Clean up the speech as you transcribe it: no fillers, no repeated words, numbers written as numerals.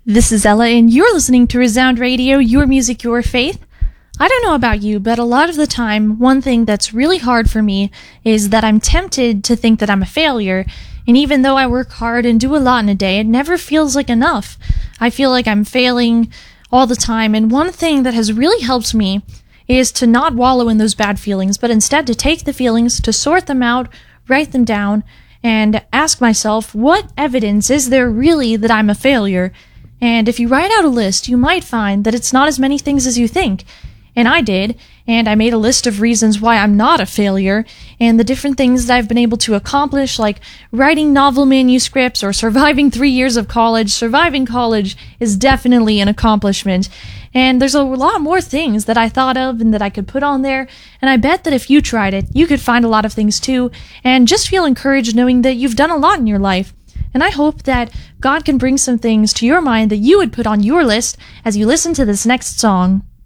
This is Ella, and you're listening to Resound Radio, your music, your faith. I don't know about you, but a lot of the time, one thing that's really hard for me is that I'm tempted to think that I'm a failure, and even though I work hard and do a lot in a day, it never feels like enough. I feel like I'm failing all the time, and one thing that has really helped me is to not wallow in those bad feelings, but instead to take the feelings, to sort them out, write them down, and ask myself, what evidence is there really that I'm a failure? And if you write out a list, you might find that it's not as many things as you think. And I did, and I made a list of reasons why I'm not a failure, and the different things that I've been able to accomplish, like writing novel manuscripts or surviving 3 years of college. Surviving college is definitely an accomplishment. And there's a lot more things that I thought of and that I could put on there, and I bet that if you tried it, you could find a lot of things too, and just feel encouraged knowing that you've done a lot in your life. And I hope that God can bring some things to your mind that you would put on your list as you listen to this next song.